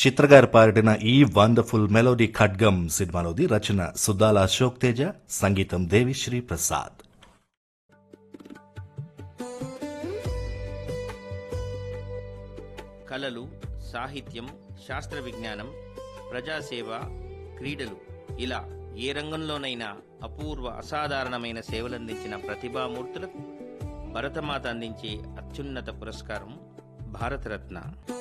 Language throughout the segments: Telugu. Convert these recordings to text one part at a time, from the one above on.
చిత్రగారు పాడిన ఈ వండర్ఫుల్ మెలోడీ ఖడ్గం సినిమాలోది. రచన సుద్దాల అశోక్ తేజ, సంగీతం దేవిశ్రీ ప్రసాద్. కళలు, సాహిత్యం, శాస్త్ర విజ్ఞానం, ప్రజాసేవ, క్రీడలు ఇలా ఏ రంగంలోనైనా అపూర్వ అసాధారణమైన సేవలందించిన ప్రతిభామూర్తులకు భరతమాత అందించే అత్యున్నత పురస్కారం భారతరత్న.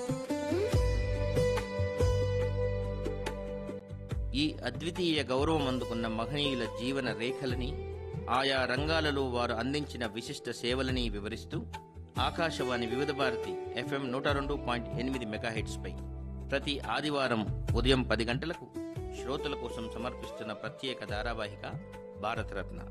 ఈ అద్వితీయ గౌరవం అందుకున్న మహనీయుల జీవన రేఖలని, ఆయా రంగాలలో వారు అందించిన విశిష్ట సేవలని వివరిస్తూ ఆకాశవాణి వివిధ భారతి FM 102.8 మెగాహెట్స్పై ప్రతి ఆదివారం ఉదయం 10 గంటలకు శ్రోతల కోసం సమర్పిస్తున్న ప్రత్యేక ధారావాహిక భారతరత్న.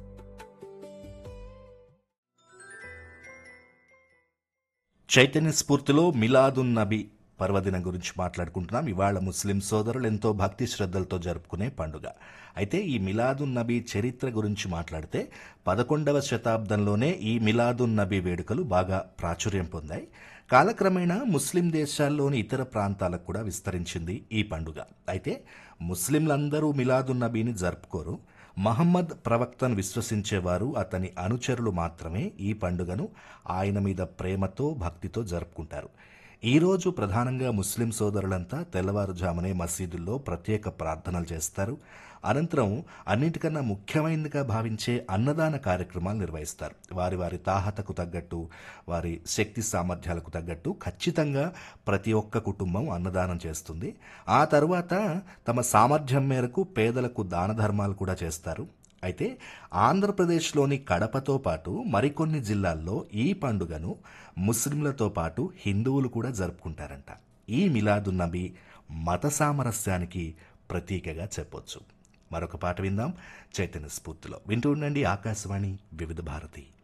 చైతన్య స్ఫూర్తిలో మిలాదున్ నబీ పర్వదినం గురించి మాట్లాడుకుంటున్నాం. ఇవాళ ముస్లిం సోదరులు ఎంతో భక్తి శ్రద్ధలతో జరుపుకునే పండుగ. అయితే ఈ మిలాదున్ నబీ చరిత్ర గురించి మాట్లాడితే 11వ శతాబ్దంలోనే ఈ మిలాదున్ నబీ వేడుకలు బాగా ప్రాచుర్యం పొందాయి. కాలక్రమేణా ముస్లిం దేశాల్లోని ఇతర ప్రాంతాలకు కూడా విస్తరించింది ఈ పండుగ. అయితే ముస్లింలందరూ మిలాదున్ నబీని జరుపుకోరు. మహమ్మద్ ప్రవక్తను విశ్వసించేవారు, అతని అనుచరులు మాత్రమే ఈ పండుగను ఆయన మీద ప్రేమతో భక్తితో జరుపుకుంటారు. ఈరోజు ప్రధానంగా ముస్లిం సోదరులంతా తెల్లవారుజామునే మసీదుల్లో ప్రత్యేక ప్రార్థనలు చేస్తారు. అనంతరం అన్నింటికన్నా ముఖ్యమైనదిగా భావించే అన్నదాన కార్యక్రమాలు నిర్వహిస్తారు. వారి వారి తాహతకు తగ్గట్టు, వారి శక్తి సామర్థ్యాలకు తగ్గట్టు ఖచ్చితంగా ప్రతి ఒక్క కుటుంబం అన్నదానం చేస్తుంది. ఆ తరువాత తమ సామర్థ్యం మేరకు పేదలకు దాన ధర్మాలు కూడా చేస్తారు. అయితే ఆంధ్రప్రదేశ్లోని కడపతో పాటు మరికొన్ని జిల్లాల్లో ఈ పండుగను ముస్లింలతో పాటు హిందువులు కూడా జరుపుకుంటారంట. ఈ మిలాదున్ నబీ మత సామరస్యానికి ప్రతీకగా చెప్పొచ్చు. మరొక పాట విందాం చైతన్య స్ఫూర్తిలో. వింటూ ఉండండి ఆకాశవాణి వివిధ భారతి.